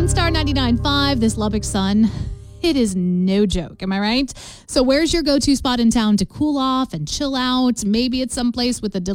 on Star 99.5, this Lubbock sun, it is no joke. Am I right? So where's your go-to spot in town to cool off and chill out? Maybe it's someplace with a